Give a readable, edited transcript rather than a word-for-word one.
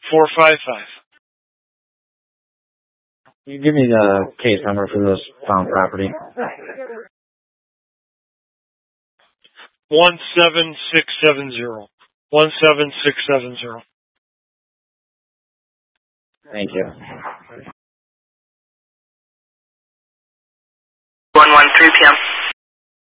455. Can you give me the case number for this found property? 17670. 17670. Thank you.